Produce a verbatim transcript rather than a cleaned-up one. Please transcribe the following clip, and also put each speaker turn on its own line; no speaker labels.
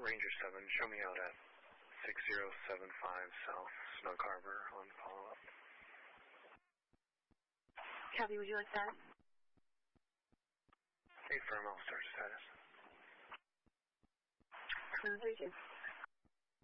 Ranger seven, show me out at six zero seven five South Snug Harbor on follow-up.
Copy, would you like that?
Hey, firm, I'll start status.
seven three two.